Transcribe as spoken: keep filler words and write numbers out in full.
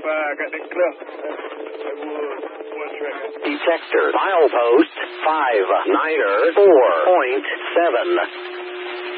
I got that clear. That was one track. Detector. Milepost five niner four point seven.